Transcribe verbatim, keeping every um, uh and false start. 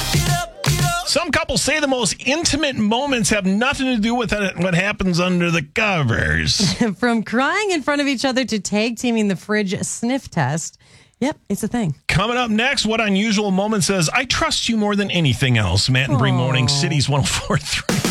Some couples say the most intimate moments have nothing to do with what happens under the covers. From crying in front of each other to tag teaming the fridge sniff test. Yep, it's a thing. Coming up next, what unusual moment says, I trust you more than anything else. Matt and Bree Morning Cities one oh four point three.